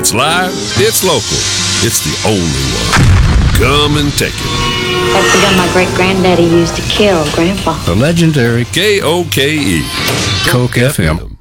It's live, it's local, it's the only one. Come and take it. That's the gun my great-granddaddy used to kill Grandpa. The legendary KOKE. Coke FM.